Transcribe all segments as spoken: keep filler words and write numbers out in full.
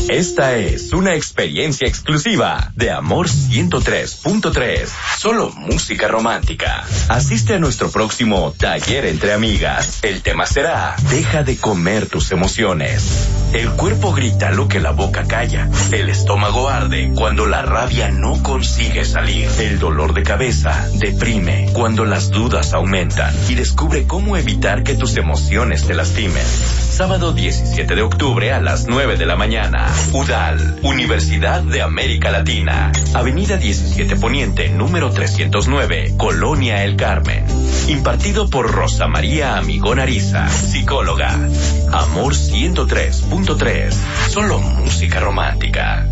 Esta es una experiencia exclusiva de Amor ciento tres punto tres. Solo música romántica. Asiste a nuestro próximo taller entre amigas. El tema será: deja de comer tus emociones. El cuerpo grita lo que la boca calla. El estómago arde cuando la rabia no consigue salir. El dolor de cabeza deprime cuando las dudas aumentan. Y descubre cómo evitar que tus emociones te lastimen. Sábado diecisiete de octubre a las nueve de la mañana. U D A L, Universidad de América Latina. Avenida diecisiete Poniente, número trescientos nueve, Colonia El Carmen. Impartido por Rosa María Amigón Ariza, psicóloga. Amor ciento tres punto tres. Solo música romántica.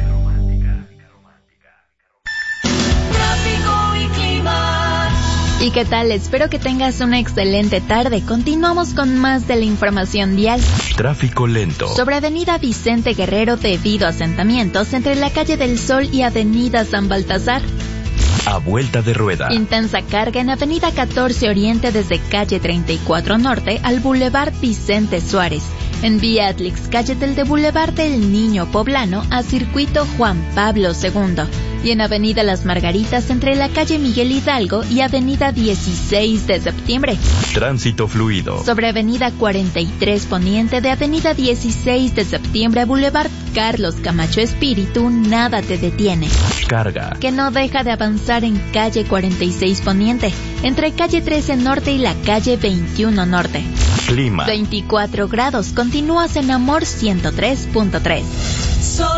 ¿Y qué tal? Espero que tengas una excelente tarde. Continuamos con más de la información vial. Tráfico lento. Sobre Avenida Vicente Guerrero debido a asentamientos entre la calle del Sol y Avenida San Baltasar. A vuelta de rueda. Intensa carga en Avenida catorce Oriente desde calle treinta y cuatro Norte al Boulevard Vicente Suárez. En Vía Atlix, calle del de Boulevard del Niño Poblano a Circuito Juan Pablo segundo. Y en Avenida Las Margaritas entre la calle Miguel Hidalgo y Avenida dieciséis de septiembre. Tránsito fluido. Sobre Avenida cuarenta y tres Poniente de Avenida dieciséis de septiembre a Boulevard Carlos Camacho Espíritu, nada te detiene. Carga. Que no deja de avanzar en calle cuarenta y seis Poniente, entre calle trece Norte y la calle veintiuno Norte. Clima. veinticuatro grados. Continúas en Amor ciento tres punto tres.